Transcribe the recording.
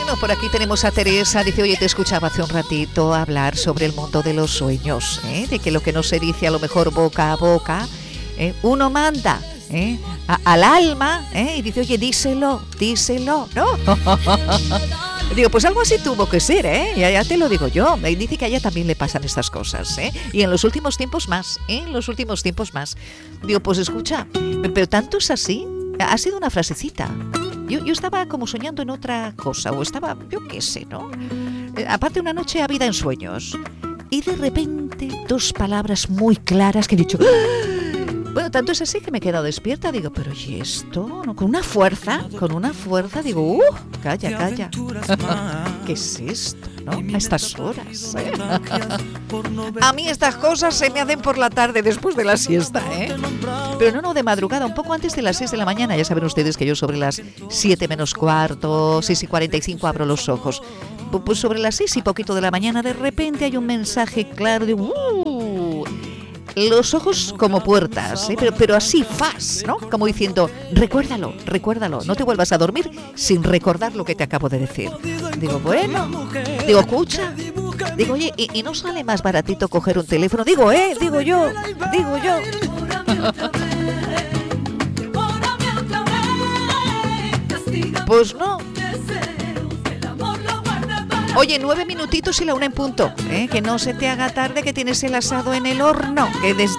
Bueno, por aquí tenemos a Teresa. Dice, oye, te escuchaba hace un ratito hablar sobre el mundo de los sueños, de que lo que no se dice a lo mejor boca a boca, uno manda al alma, y dice, oye, díselo, ¿no? Digo, pues algo así tuvo que ser, ya te lo digo yo. Me dice que a ella también le pasan estas cosas, y en los últimos tiempos más, Digo, pues escucha, pero tanto es así, ha sido una frasecita. Yo estaba como soñando en otra cosa, o estaba, yo qué sé, ¿no? Aparte una noche habida en sueños, y de repente 2 palabras muy claras que he dicho... Bueno, tanto es así que me he quedado despierta. Digo, pero ¿y esto? ¿No? Con una fuerza, digo, calla. ¿Qué es esto? ¿No? A estas horas, A mí estas cosas se me hacen por la tarde después de la siesta, Pero no, de madrugada, un poco antes de las 6 de la mañana. Ya saben ustedes que yo sobre las 7 menos cuarto, 6:45 abro los ojos. Pues sobre las 6 y poquito de la mañana, de repente hay un mensaje claro de... Los ojos como puertas, pero así fast, ¿no? Como diciendo, recuérdalo, no te vuelvas a dormir sin recordar lo que te acabo de decir. Digo, bueno, escucha, digo, oye, ¿y no sale más baratito coger un teléfono? Digo yo. Pues no. Oye, 9 minutitos y la 1 en punto, que no se te haga tarde, que tienes el asado en el horno, que desde